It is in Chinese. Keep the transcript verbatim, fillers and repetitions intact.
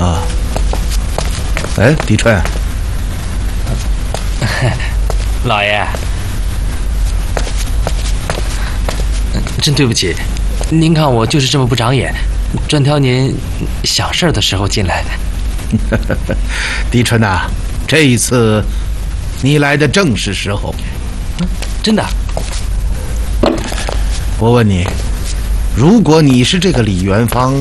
啊。哎，狄春， 老爷，真对不起，您看我就是这么不长眼，专挑您想事儿的时候进来。 狄春呐、啊，这一次你来的正是时候。 真的？ 我问你，如果你是这个李元芳，